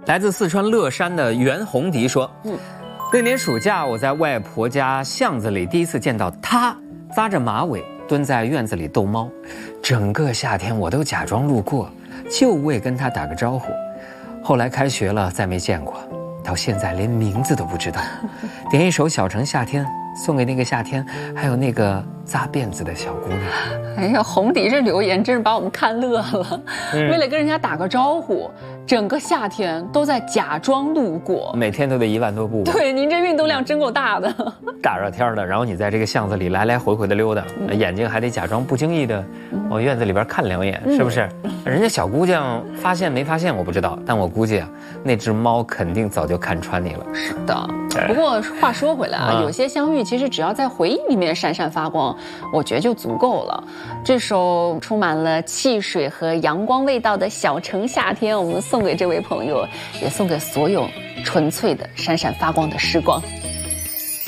来自四川乐山的袁红迪说，那年暑假我在外婆家巷子里第一次见到她扎着马尾蹲在院子里逗猫，整个夏天我都假装路过，就为跟她打个招呼。后来开学了再没见过，到现在连名字都不知道。点一首《小城夏天》送给那个夏天，还有那个扎辫子的小姑娘。 哎呀，红迪这留言真是把我们看乐了。为了跟人家打个招呼，整个夏天都在假装路过， 每天都得1万多步。 对，您这运动量真够大的。 大热天的，然后你在这个巷子里来来回回的溜达，眼睛还得假装不经意的往院子里边看2眼，是不是？人家小姑娘发现没发现我不知道，但我估计啊，那只猫肯定早就看穿你了。 是的。不过话说回来啊，有些相遇其实只要在回忆里面闪闪发光，我觉得就足够了。这首充满了汽水和阳光味道的《小城夏天》，我们送给这位朋友，也送给所有纯粹的闪闪发光的时光。